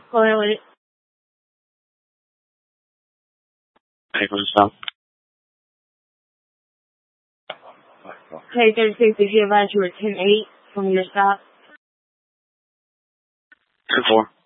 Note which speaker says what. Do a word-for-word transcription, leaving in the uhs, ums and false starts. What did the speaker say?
Speaker 1: Go ahead with it.
Speaker 2: Ready for the stop?
Speaker 1: K thirty-six, did you advise you were ten eight from your stop?
Speaker 2: ten four.